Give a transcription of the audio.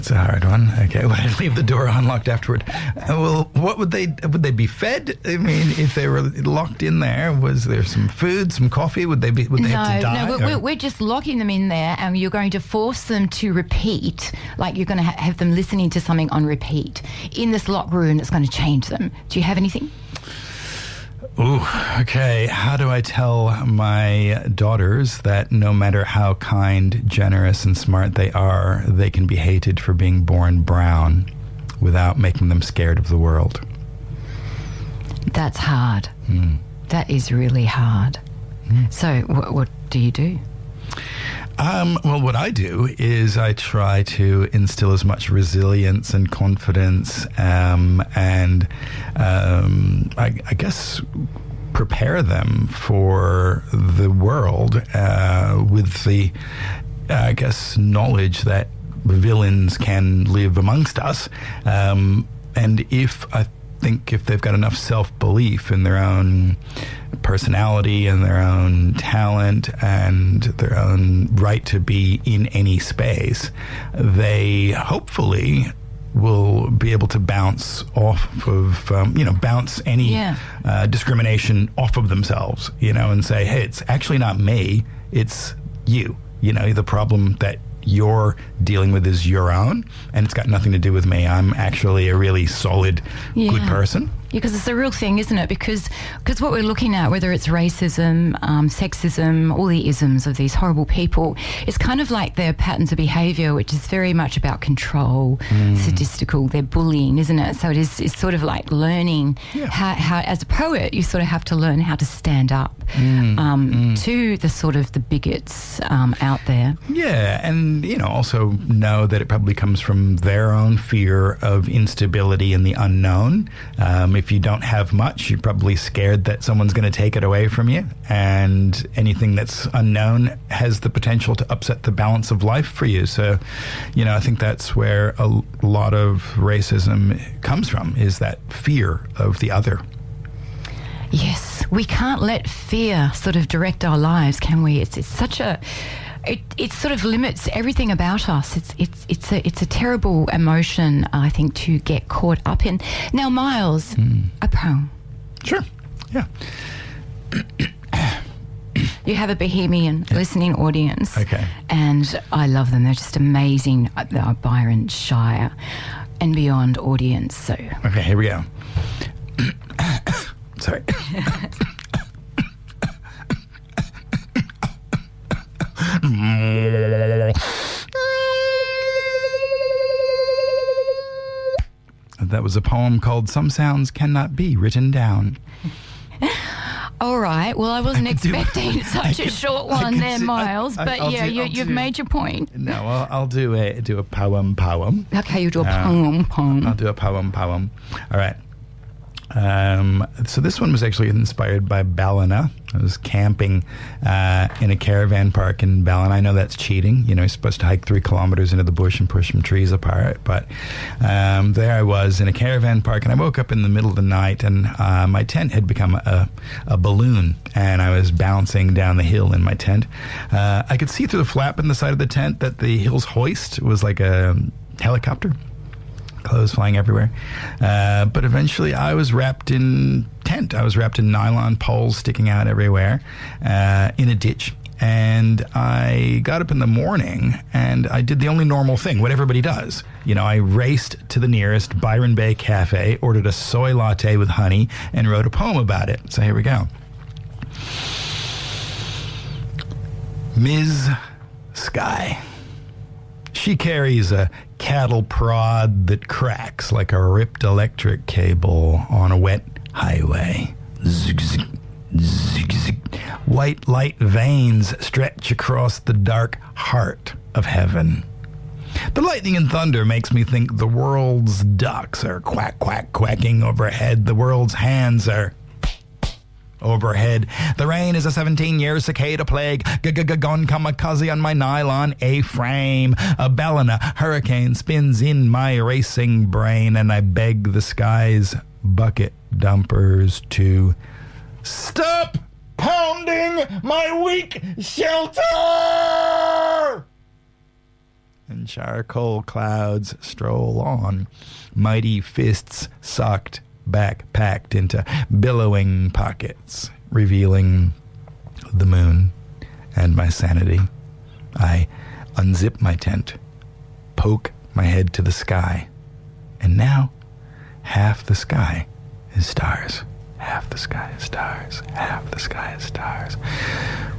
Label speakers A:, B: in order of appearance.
A: It's a hard one. Okay, would I leave the door unlocked afterward? Well, what would they be fed? I mean, if they were locked in there, was there some food, some coffee? Would they have to die?
B: No, we're just locking them in there, and you're going to force them to repeat, like you're going to have them listening to something on repeat in this locked room that's going to change them. Do you have anything?
A: Ooh, okay. How do I tell my daughters that no matter how kind, generous, and smart they are, they can be hated for being born brown without making them scared of the world?
B: That's hard. That is really hard. So what do you do?
A: Well, what I do is I try to instill as much resilience and confidence and I guess prepare them for the world with the, knowledge that villains can live amongst us. And if they've got enough self-belief in their own personality and their own talent and their own right to be in any space, they hopefully will be able to bounce off of, bounce any discrimination off of themselves, and say, hey, it's actually not me, it's you. The problem that you're dealing with is your own, and it's got nothing to do with me. I'm actually a really solid, good person.
B: Because it's a real thing, isn't it? Because what we're looking at, whether it's racism, sexism, all the isms of these horrible people, it's kind of like their patterns of behaviour, which is very much about control, sadistical, they're bullying, isn't it? So it's sort of like learning how, as a poet, you sort of have to learn how to stand up to the sort of the bigots out there.
A: Yeah, and, also know that it probably comes from their own fear of instability and the unknown. If you don't have much, you're probably scared that someone's going to take it away from you. And anything that's unknown has the potential to upset the balance of life for you. So, I think that's where a lot of racism comes from, is that fear of the other.
B: Yes, we can't let fear sort of direct our lives, can we? It's such a... It sort of limits everything about us. It's a terrible emotion, I think, to get caught up in. Now, Miles, a poem.
A: Sure. Yeah.
B: You have a Bohemian listening audience.
A: Okay.
B: And I love them. They're just amazing. Byron Shire and beyond audience. So.
A: Okay, here we go. Sorry. That was a poem called Some Sounds Cannot Be Written Down.
B: All right. Well, I wasn't expecting such a short one there, Miles. But you've made your point.
A: No, I'll do a poem.
B: Okay, you do a poem.
A: I'll do a poem. All right. So this one was actually inspired by Ballina. I was camping in a caravan park in Ballina. I know that's cheating. You're supposed to hike 3 kilometers into the bush and push some trees apart. But there I was in a caravan park, and I woke up in the middle of the night, and my tent had become a balloon, and I was bouncing down the hill in my tent. I could see through the flap in the side of the tent that the hill's hoist was like a helicopter. Clothes flying everywhere. But eventually I was wrapped in tent. I was wrapped in nylon poles sticking out everywhere in a ditch. And I got up in the morning and I did the only normal thing, what everybody does. I raced to the nearest Byron Bay Cafe, ordered a soy latte with honey, and wrote a poem about it. So here we go. Ms. Sky. She carries a cattle prod that cracks like a ripped electric cable on a wet highway. Zig, zig, zig, zig. White light veins stretch across the dark heart of heaven. The lightning and thunder makes me think the world's ducks are quack, quack, quacking overhead. The world's hands are overhead. The rain is a 17-year cicada plague. Gone kamikaze on my nylon A-frame. A Ballina hurricane spins in my racing brain, and I beg the sky's bucket dumpers to stop pounding my weak shelter! and charcoal clouds stroll on, mighty fists sucked back, packed into billowing pockets, revealing the moon and my sanity. I unzip my tent, poke my head to the sky, and now half the sky is stars. Half the sky is stars. Half the sky is stars.